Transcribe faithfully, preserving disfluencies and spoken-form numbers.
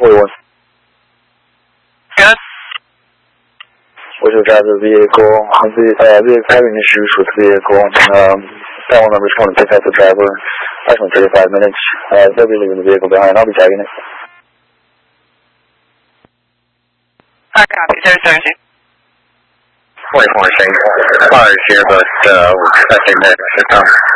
forty-one. Yes. What's your driver vehicle? The uh, vehicle having issues with the vehicle. Um, Panel number is going to pick up the driver approximately thirty-five minutes. Uh, they'll be leaving the vehicle behind. I'll be tagging it. I copy. Zero seventeen. forty-four, same. Cars here, but uh, we're expecting that to come.